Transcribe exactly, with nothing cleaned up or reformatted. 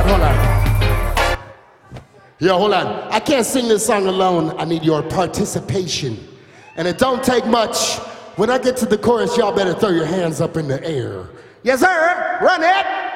hold on. Yo, hold on. I can't sing this song alone. I need your participation. And it don't take much. When I get to the chorus, y'all better throw your hands up in the air. Yes, sir. Run it.